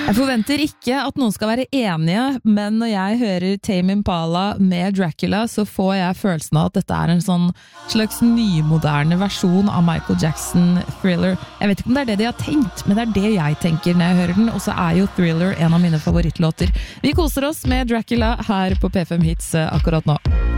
Jeg forventer ikke at noen skal være enige, men når jeg hører Tame Impala med Dracula, så får jeg følelsen av at dette en sånn slags nymoderne versjon av Michael Jackson Thriller. Jeg vet ikke om det det de har tenkt, men det det jeg tenker når jeg hører den, og så jo Thriller en av mine favorittlåter. Vi koser oss med Dracula her på P5 Hits akkurat nå.